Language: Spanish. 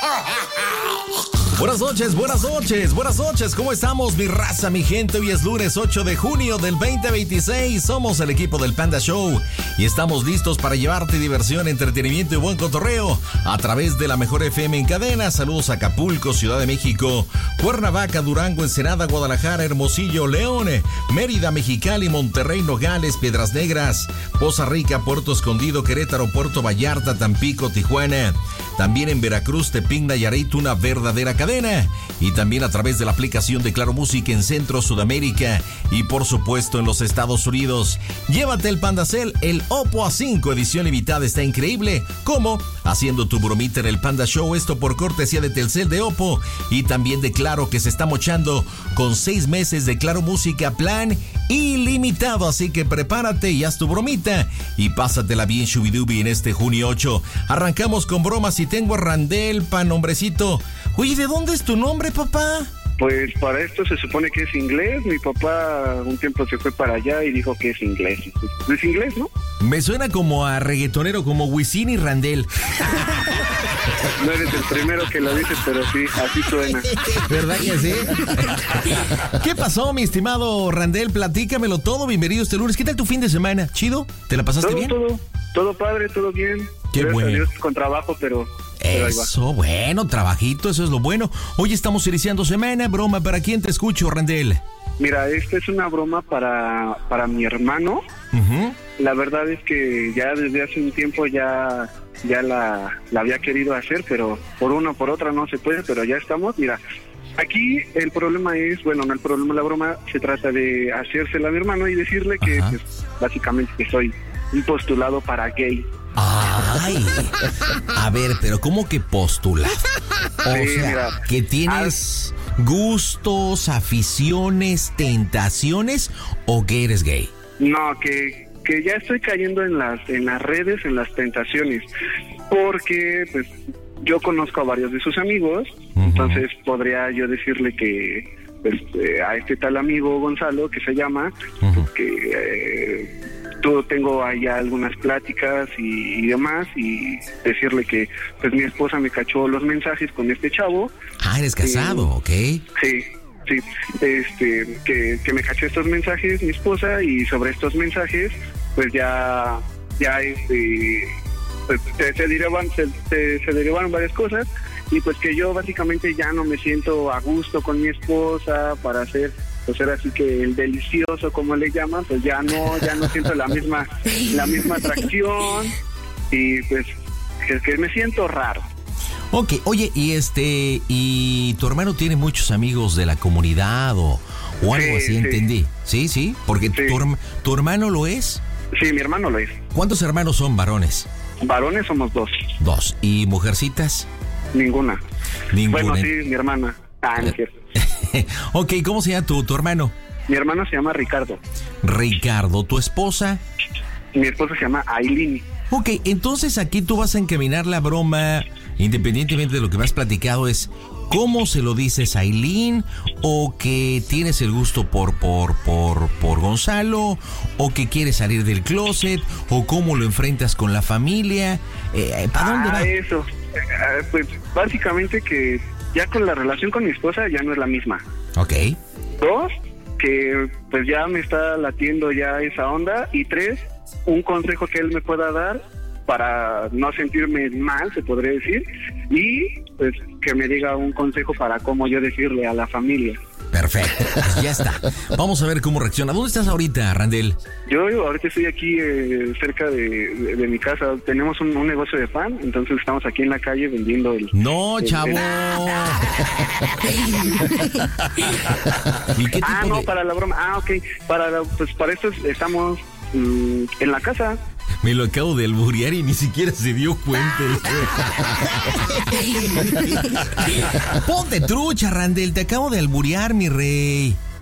Buenas noches, ¿cómo estamos, mi raza, mi gente? Hoy es lunes 8 de junio del 2026, somos el equipo del Panda Show y estamos listos para llevarte diversión, entretenimiento y buen cotorreo a través de la mejor FM en cadena. Saludos a Acapulco, Ciudad de México, Cuernavaca, Durango, Ensenada, Guadalajara, Hermosillo, León, Mérida, Mexicali, Monterrey, Nogales, Piedras Negras, Poza Rica, Puerto Escondido, Querétaro, Puerto Vallarta, Tampico, Tijuana, también en Veracruz, Tepic, Nayarit, una verdadera cadena, y también a través de la aplicación de Claro Música en Centro, Sudamérica y por supuesto en los Estados Unidos. Llévate el Pandacel, el Oppo A5 edición limitada, está increíble. ¿Cómo? Haciendo tu bromita en el Panda Show, esto por cortesía de Telcel, de Oppo y también de Claro, que se está mochando con 6 meses de Claro Música plan ilimitado, así que prepárate y haz tu bromita y pásatela bien shubidubi en este junio 8. Arrancamos con bromas y tengo a Randel, hombrecito. Oye, ¿de dónde es tu nombre, papá? Pues para esto se supone que es inglés. Mi papá un tiempo se fue para allá y dijo que es inglés. ¿Es inglés, no? Me suena como a reggaetonero, como Wisin y Randel. No eres el primero que lo dices, pero sí, así suena. ¿Verdad que sí? ¿Qué pasó, mi estimado Randel? Platícamelo todo. Bienvenido este lunes. ¿Qué tal tu fin de semana? ¿Chido? ¿Te la pasaste bien? Todo padre, todo bien. Qué Gracias bueno. a Dios, con trabajo, pero eso, bueno, trabajito, eso es lo bueno. Hoy estamos iniciando semana. Broma, ¿para quién te escucho, Randel? Mira, esta es una broma para mi hermano. Uh-huh. La verdad es que ya desde hace un tiempo ya la había querido hacer, pero por una o por otra no se puede, pero ya estamos. Mira, aquí el problema es, bueno, no el problema, la broma se trata de hacérsela a mi hermano y decirle que pues, básicamente que soy un postulado para gay. Ay, a ver, pero ¿cómo que postulado? O sí, sea, mira, que tienes gustos, aficiones, tentaciones, o que eres gay. No, que ya estoy cayendo en las redes, en las tentaciones, porque pues yo conozco a varios de sus amigos. Uh-huh. Entonces podría yo decirle que pues, a este tal amigo Gonzalo, que se llama, uh-huh, que tengo allá algunas pláticas y demás, y decirle que pues mi esposa me cachó los mensajes con este chavo. Ah, eres casado, ¿ok? Sí, que me cachó estos mensajes mi esposa, y sobre estos mensajes pues ya pues, se derivaron varias cosas, y pues que yo básicamente ya no me siento a gusto con mi esposa para hacer, pues era así que el delicioso, como le llaman, pues ya no siento la misma atracción, y pues que me siento raro. Ok, oye, y tu hermano tiene muchos amigos de la comunidad o algo así, entendí. Sí, porque sí. ¿Tu hermano lo es? Sí, mi hermano lo es. ¿Cuántos hermanos son varones? Varones somos 2. 2. ¿Y mujercitas? Ninguna. Bueno, sí, mi hermana. Ok, ¿cómo se llama tu hermano? Mi hermano se llama Ricardo. Ricardo, ¿tu esposa? Mi esposa se llama Aileen. Ok, entonces aquí tú vas a encaminar la broma, independientemente de lo que me has platicado, es ¿cómo se lo dices a Aileen? ¿O que tienes el gusto por Gonzalo? ¿O que quieres salir del closet? ¿O cómo lo enfrentas con la familia? ¿Para dónde va? Eso, pues básicamente que ya con la relación con mi esposa ya no es la misma. Ok. 2, que pues ya me está latiendo ya esa onda. Y 3, un consejo que él me pueda dar para no sentirme mal, se podría decir. Y pues que me diga un consejo para cómo yo decirle a la familia. Perfecto, pues ya está. Vamos a ver cómo reacciona. ¿Dónde estás ahorita, Randel? Yo ahorita estoy aquí cerca de mi casa. Tenemos un negocio de pan, entonces estamos aquí en la calle vendiendo el... ¡No, chavo! ¿Y qué tipo no, para la broma. Ok. Para esto estamos en la casa. Me lo acabo de alburear y ni siquiera se dio cuenta. Ponte trucha, Randel, te acabo de alburear, mi rey.